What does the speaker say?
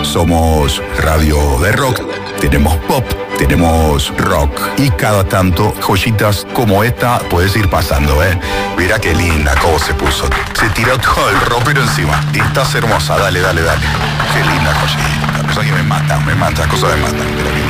Somos radio de rock, tenemos pop, tenemos rock y cada tanto joyitas como esta puedes ir pasando, ¿eh? Mira qué linda cómo se puso. Se tiró todo el ropero encima. Y estás hermosa, dale. Qué linda joyita. Las cosas que me matan, las cosas me matan. Pero